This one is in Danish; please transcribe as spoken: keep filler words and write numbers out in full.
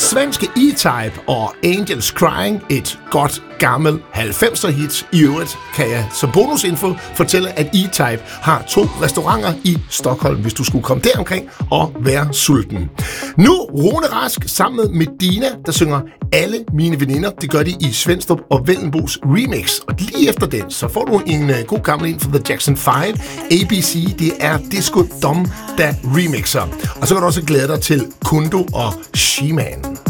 Svenske E-Type og Angels Crying, et godt gammel halvfemser hit. I øvrigt kan jeg som bonusinfo fortælle, at E-Type har to restauranter i Stockholm, hvis du skulle komme deromkring og være sulten. Nu Rune Rask sammen med Medina, der synger Alle mine veninder. Det gør de i Svenstrup og Vellenbos remix. Og lige efter den, så får du en uh, god gammel ind fra The Jackson five. A B C, det er Disco Dom, der remixer. Og så kan du også glæde dig til Kundo og She-Man.